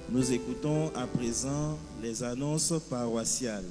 Nous écoutons à présent les annonces paroissiales.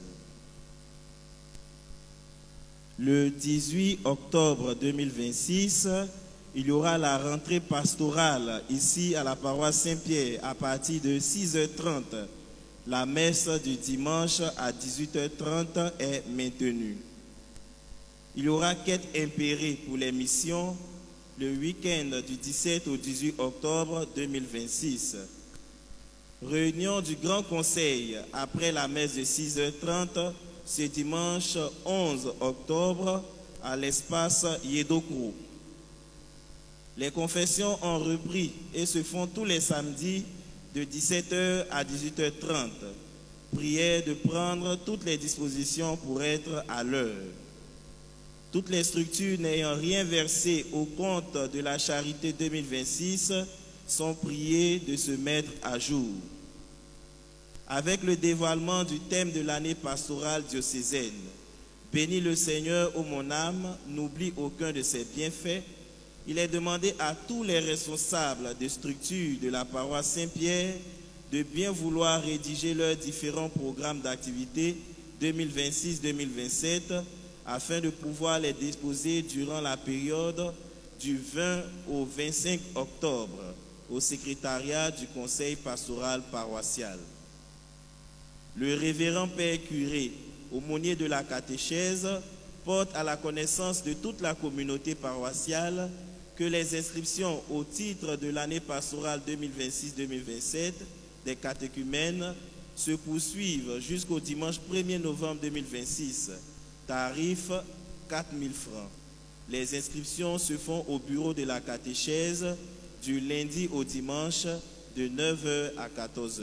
Le 18 octobre 2026, il y aura la rentrée pastorale ici à la paroisse Saint-Pierre à partir de 6h30. La messe du dimanche à 18h30 est maintenue. Il y aura quête impérée pour les missions le week-end du 17 au 18 octobre 2026. Réunion du Grand Conseil après la messe de 6h30 ce dimanche 11 octobre à l'espace Yedokro. Les confessions ont repris et se font tous les samedis de 17h à 18h30. Prière de prendre toutes les dispositions pour être à l'heure. Toutes les structures n'ayant rien versé au compte de la charité 2026 sont priées de se mettre à jour. Avec le dévoilement du thème de l'année pastorale diocésaine, bénis le Seigneur, ô mon âme, n'oublie aucun de ses bienfaits, il est demandé à tous les responsables des structures de la paroisse Saint-Pierre de bien vouloir rédiger leurs différents programmes d'activité 2026-2027 afin de pouvoir les déposer durant la période du 20 au 25 octobre au secrétariat du conseil pastoral paroissial. Le révérend Père curé, aumônier de la catéchèse, porte à la connaissance de toute la communauté paroissiale que les inscriptions au titre de l'année pastorale 2026-2027 des catéchumènes se poursuivent jusqu'au dimanche 1er novembre 2026. Tarif 4 000 francs. Les inscriptions se font au bureau de la catéchèse du lundi au dimanche de 9h à 14h.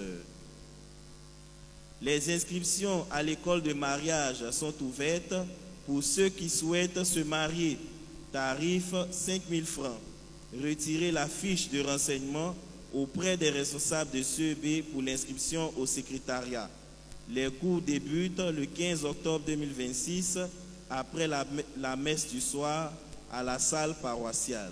Les inscriptions à l'école de mariage sont ouvertes pour ceux qui souhaitent se marier. Tarif 5 000 francs. Retirez la fiche de renseignement auprès des responsables de CEB pour l'inscription au secrétariat. Les cours débutent le 15 octobre 2026 après la messe du soir à la salle paroissiale.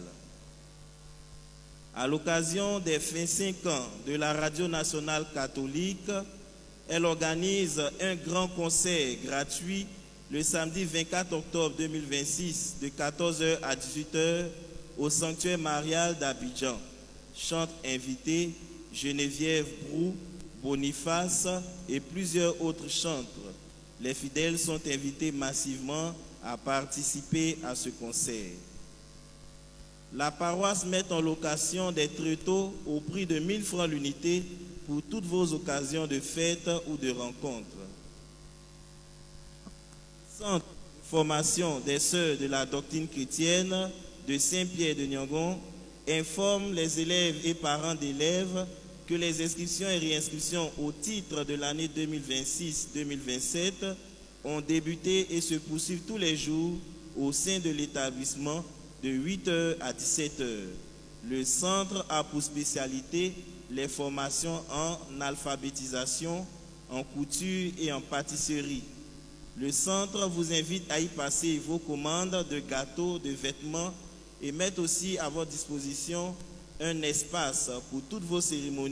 À l'occasion des 25 ans de la Radio nationale catholique, elle organise un grand concert gratuit le samedi 24 octobre 2026 de 14h à 18h au sanctuaire marial d'Abidjan. Chantent invités Geneviève Brou, Boniface et plusieurs autres chantres. Les fidèles sont invités massivement à participer à ce concert. La paroisse met en location des tréteaux au prix de 1 000 francs l'unité pour toutes vos occasions de fête ou de rencontre. Centre de formation des sœurs de la doctrine chrétienne de Saint-Pierre de Niangon informe les élèves et parents d'élèves que les inscriptions et réinscriptions au titre de l'année 2026-2027 ont débuté et se poursuivent tous les jours au sein de l'établissement de 8h à 17h. Le centre a pour spécialité les formations en alphabétisation, en couture et en pâtisserie. Le centre vous invite à y passer vos commandes de gâteaux, de vêtements et met aussi à votre disposition un espace pour toutes vos cérémonies